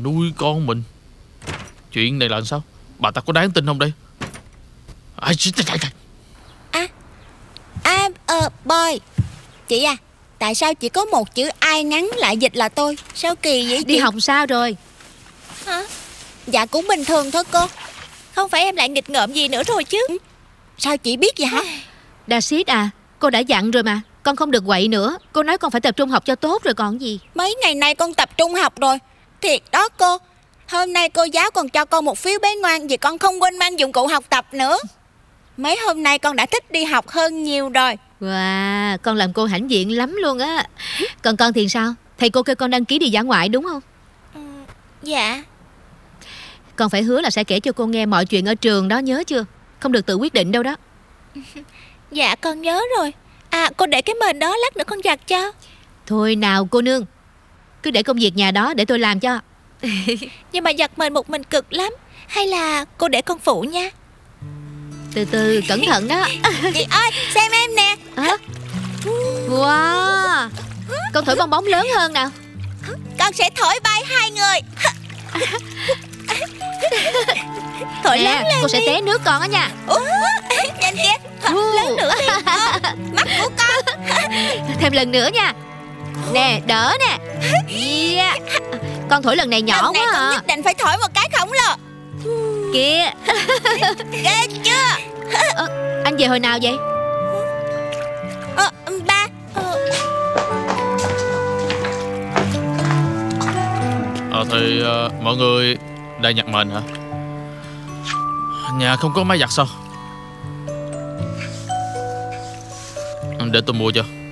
nuôi con mình. Chuyện này là sao? Bà ta có đáng tin không đây? Boy. Chị à, tại sao chỉ có một chữ ai ngắn lại dịch là tôi? Sao kỳ vậy chị? Đi học sao rồi? Hả? Dạ cũng bình thường thôi cô. Không phải em lại nghịch ngợm gì nữa rồi chứ? Sao chị biết vậy hả? Dasit à, cô đã dặn rồi mà, con không được quậy nữa. Cô nói con phải tập trung học cho tốt rồi còn gì. Mấy ngày nay con tập trung học rồi. Thiệt đó cô. Hôm nay cô giáo còn cho con một phiếu bé ngoan vì con không quên mang dụng cụ học tập nữa. Mấy hôm nay con đã thích đi học hơn nhiều rồi. Wow, con làm cô hãnh diện lắm luôn á. Còn con thì sao? Thầy cô kêu con đăng ký đi dã ngoại đúng không? Dạ. Con phải hứa là sẽ kể cho cô nghe mọi chuyện ở trường đó, nhớ chưa? Không được tự quyết định đâu đó. Dạ con nhớ rồi. À, cô để cái mền đó lát nữa con giặt cho. Thôi nào cô nương, cứ để công việc nhà đó để tôi làm cho. Nhưng mà giặt mền một mình cực lắm. Hay là cô để con phụ nha. Từ từ, cẩn thận đó. Chị ơi, xem em nè. À? Wow, con thổi bong bóng lớn hơn nào. Con sẽ thổi bay hai người. Thổi Nè, lớn lên cô sẽ đi. té nước con á nha. Nhanh kia. Lớn nữa đi. Mắt của con. Thêm lần nữa nha. Nè, đỡ nè. Yeah. Con thổi lần này nhỏ Lần này quá con à. nhất định phải thổi một cái khổng lồ. Kìa. Ghê chưa? Anh về hồi nào vậy? Ba. Thì mọi người đang nhặt mền hả? Nhà không có máy giặt sao? Để tôi mua cho.